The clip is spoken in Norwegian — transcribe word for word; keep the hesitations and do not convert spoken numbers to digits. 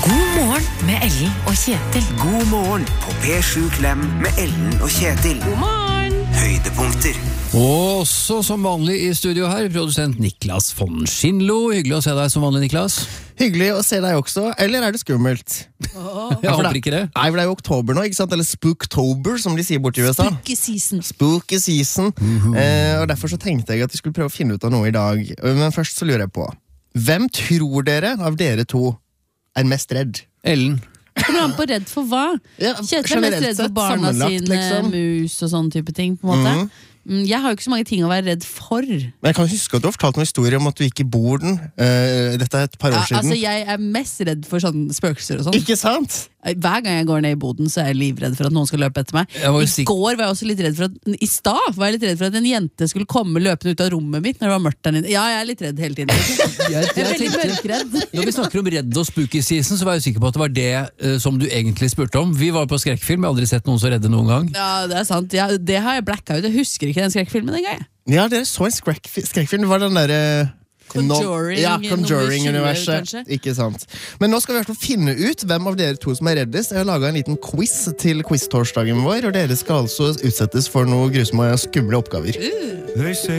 God morgen med Ellen og Kjetil. God morgen på P sju Klem med Ellen og Kjetil. God morgen. Høydepunkter. Og også som vanlig i studio her, produsent Niklas von Schindlo. Hyggelig å se deg som vanlig, Niklas. Hyggelig å se deg også, eller er det skummelt? Oh. Jeg håper ikke det. Nei, for det er jo oktober nå, ikke sant? Eller Spooktober, som de sier bort i U S A. Spooky season. Spooky season. Mm-hmm. eh, og derfor så tenkte jeg at vi skulle prøve å finne ut av noe i dag. Men først så lurer jeg på, hvem tror dere av dere to er mest redd? Ellen. Kommer han på redd for hva? Ja, Kjetil er mest redd for barna sine, liksom. mus og sånne type ting, på en måte. Mm. Jeg har jo ikke så mange ting å være redd for. Men jeg kan huske at du har fortalt en historie om at du gikk i Borden. Uh, dette er et par år Ja, siden. altså, jeg er mest redd for sånne spøkelser og sånn. Ikke sant? Hver gang jeg går ned i boden, så er jeg livredd for at noen skal løpe etter meg. var I går var jeg også litt redd for at I stad var jeg litt redd for at en jente skulle komme løpende ut av rommet mitt når det var mørkt der inne. Ja, jeg er litt redd hele tiden. Jeg, jeg, Jeg er veldig tenkte, mørkredd. når vi snakker om redd og spooky season, så var jeg sikker på at det var det uh, som du egentlig spurte om. Vi var på skrekkfilm, jeg har aldri sett noen så redde noen gang. Ja, det er sant. Ja, det har jeg blacka ut. Jeg husker ikke den skrekkfilmen en gang. Ja, dere så en skrekk, skrekkfilm. Det var den der... Uh, Conjuring, ja, Conjuring-universet. tjue, Ikke sant. Men nå skal vi i hvert fall finne ut hvem av dere to som er reddest. Jeg har laget en liten quiz til quiz-torsdagen vår, og dere skal altså utsettes for noen grusomme og skumle oppgaver. Uh.